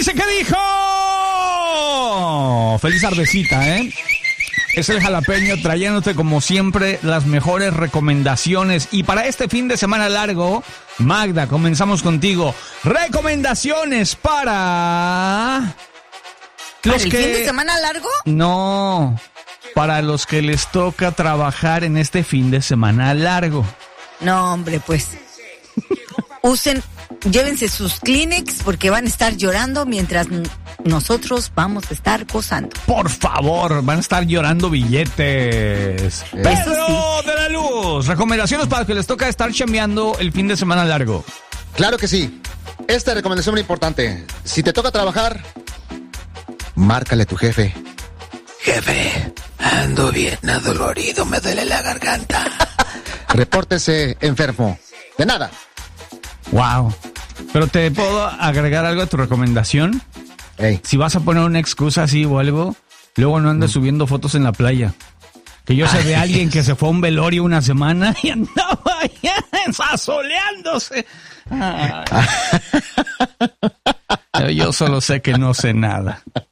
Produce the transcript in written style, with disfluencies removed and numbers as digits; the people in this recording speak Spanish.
dice que dijo? Feliz tardecita, ¿eh? Es el Jalapeño trayéndote como siempre las mejores recomendaciones. Y para este fin de semana largo, Magda, comenzamos contigo. Recomendaciones para... ¿Para el fin de semana largo? No, para los que les toca trabajar en este fin de semana largo. No, hombre, pues... Llévense sus Kleenex porque van a estar llorando mientras nosotros vamos a estar gozando. Por favor, van a estar llorando billetes. Pedro sí. de la Luz, recomendaciones para los que les toca estar chambeando el fin de semana largo. Claro que sí. Esta recomendación muy importante. Si te toca trabajar, márcale a tu jefe. Jefe, ando bien adolorido, me duele la garganta. Repórtese enfermo. De nada. Wow. Pero te puedo agregar algo a tu recomendación. Hey. Si vas a poner una excusa así o algo, luego no andes subiendo fotos en la playa. Que yo sé de alguien que se fue a un velorio una semana y andaba allá asoleándose. Yo solo sé que no sé nada.